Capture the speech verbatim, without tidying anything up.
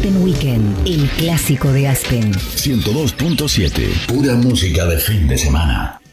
Aspen Weekend, el clásico de Aspen. ciento dos punto siete, pura música de fin de semana.